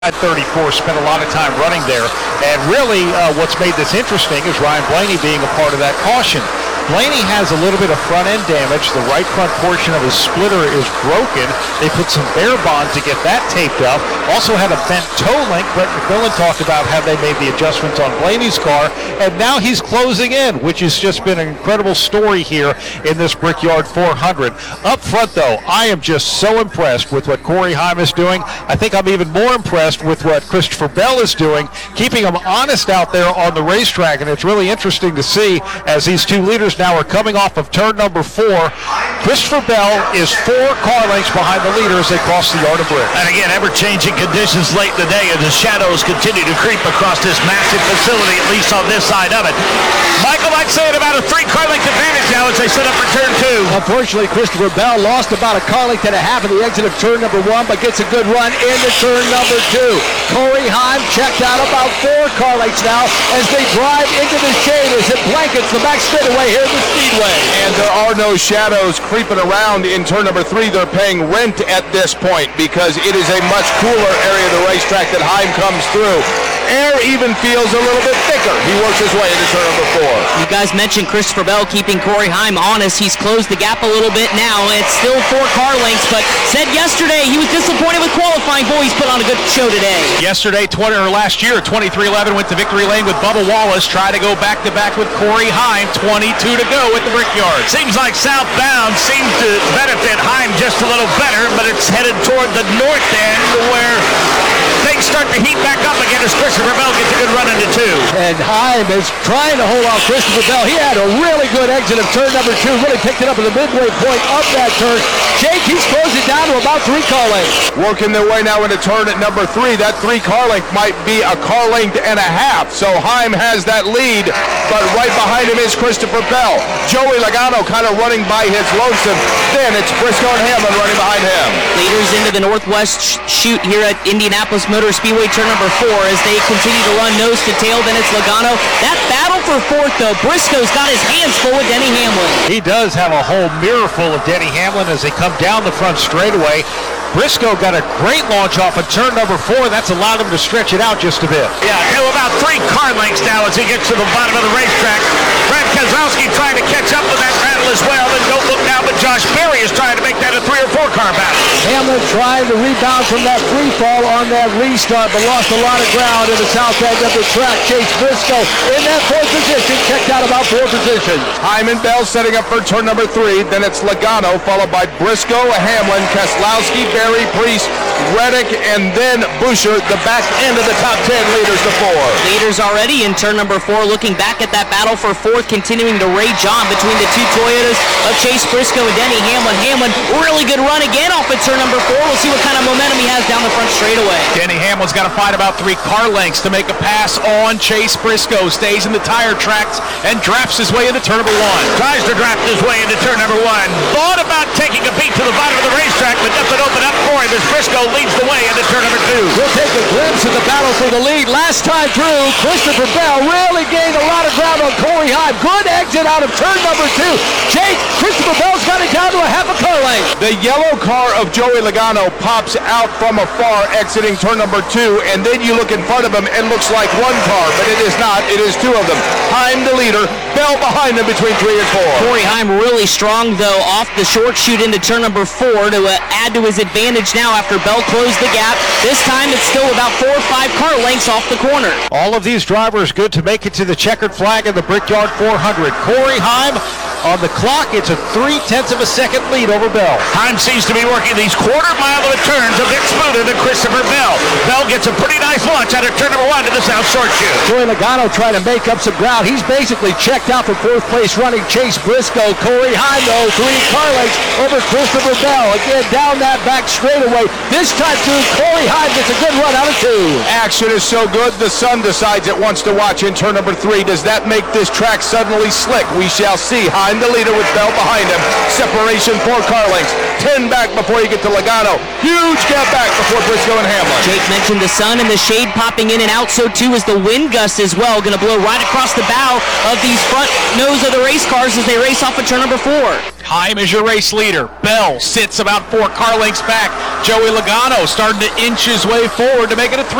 At 34, spent a lot of time running there, and really what's made this interesting is Ryan Blaney being a part of that caution. Blaney has a little bit of front-end damage. The right front portion of his splitter is broken. They put some bare bond to get that taped up. Also had a bent toe link. Brett McMillan talked about how they made the adjustments on Blaney's car, and now he's closing in, which has just been an incredible story here in this Brickyard 400. Up front, though, I am just so impressed with what Corey Heim is doing. I think I'm even more impressed with what Christopher Bell is doing, keeping them honest out there on the racetrack, and it's really interesting to see as these two leaders now are coming off of turn number 4. Christopher Bell is 4 car lengths behind the leader as they cross the yard of brick. And again, ever-changing conditions late in the day as the shadows continue to creep across this massive facility, at least on this side of it. Michael, I'd say at about a 3 car length advantage now as they set up for turn 2. Unfortunately, Christopher Bell lost about a car length and a half at the exit of turn number 1, but gets a good run into turn number 2. Corey Heim checked out about 4 car lengths now as they drive into the shade as it blankets the back straightaway here at the Speedway. And there are no shadows creeping around in turn number 3. They're paying rent at this point because it is a much cooler area of the racetrack that Heim comes through. Air even feels a little bit thicker. He works his way into turn number 4. You guys mentioned Christopher Bell keeping Corey Heim honest. He's closed the gap a little bit now. It's still 4 car lengths, but said yesterday he was disappointed with qualifying. Boy, he's put on a good show today. Yesterday, last year, 23-11 went to victory lane with Bubba Wallace. Try to go back-to-back with Corey Heim. 22 to go at the Brickyard. Seems like southbound seems to benefit Heim just a little better, but it's headed toward the north end where things start to heat back up again as Christopher Bell gets a good run into 2. And Heim is trying to hold off Christopher Bell. He had a really good exit of turn number 2, really picked it up at the midway point of that turn. Jake, he's closed it down to about 3 car lengths. Working their way now into turn at number 3. That 3 car length might be a car length and a half. So Heim has that lead, but right behind him is Christopher Bell. Joey Logano kind of running by his lonesome. Then it's Briscoe and Hamlin running behind him. Leaders into the northwest chute here at Indianapolis Motor Speedway, turn number 4, as they continue to run nose to tail. Then it's Logano. That battle for 4th, though. Briscoe's got his hands full with Denny Hamlin. He does have a whole mirror full of Denny Hamlin as they come down the front straightaway. Briscoe got a great launch off of turn number 4. That's allowed him to stretch it out just a bit. Yeah, to about 3 car lengths now as he gets to the bottom of the racetrack. Brad Keselowski trying to catch up with that battle as well. And don't look now, but Josh Berry is trying to make that a 3 or 4 car battle. Hamlin trying to rebound from that free fall on that restart, but lost a lot of ground in the south end of the track. Chase Briscoe in that 4th position, checked out about 4 positions. Heim and Bell setting up for turn number 3. Then it's Logano, followed by Briscoe, Hamlin, Keselowski, Berry, Priest, Reddick, and then Boucher, the back end of the top 10 leaders to 4. Leaders already in turn number 4, looking back at that battle for 4th, continuing to rage on between the 2 Toyotas of Chase Briscoe and Denny Hamlin. Hamlin, really good run again off at turn number 4. We'll see what kind of momentum he has down the front straightaway. Denny Hamlin's got to fight about 3 car lengths to make a pass on Chase Briscoe. Stays in the tire tracks and drafts his way into turn number 1. Tries to draft his way into turn number 1. Thought about taking a beat to the bottom of the racetrack, but nothing opened up for him as Briscoe leads the way into turn number 2. We'll take a glimpse of the battle for the lead. Last time through, Christopher Bell really gained a lot of ground on Corey Heim. Good exit out of turn number 2. Jake, Christopher Bell's got it down to a half a car length. The yellow car of Joey Logano pops out from afar exiting turn number 2, and then you look in front of him and looks like 1 car, but it is not. It is 2 of them. Heim the leader, Bell behind him between 3 and 4. Corey Heim really strong, though, off the short chute into turn number 4 to add to his advantage now after Bell closed the gap. This time it's still about 4 or 5 car lengths off the corner. All of these drivers good to make it to the checkered flag in the Brickyard 400. Corey Heim on the clock. It's a 0.3 of a second lead over Bell. Heim seems to be working these quarter-mile of turns a bit smoother than Christopher Bell. Bell gets a pretty nice launch out of turn number 1 to the south short chute. Joey Logano trying to make up some ground. He's basically checked out for 4th place running Chase Briscoe. Corey Heim, though, 3 car lengths over Christopher Bell. Again, down that back straightaway. This time through, Corey Heim gets a good run out of 2. Action is so good, the sun decides it wants to watch in turn number 3. Does that make this track suddenly slick? We shall see. Heim the leader with Bell behind him. Separation 4 car lengths. 10 back before you get to Logano. Huge gap back before Briscoe and Hamlin. Jake mentioned the sun and the shade popping in and out. So too is the wind gust as well. Going to blow right across the bow of these front nose of the race cars as they race off of turn number 4. Heim is your race leader. Bell sits about 4 car lengths back. Joey Logano starting to inch his way forward to make it a 3